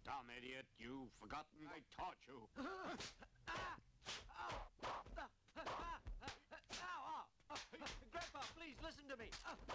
Dumb idiot, you've forgotten I taught you. Grandpa, please listen to me.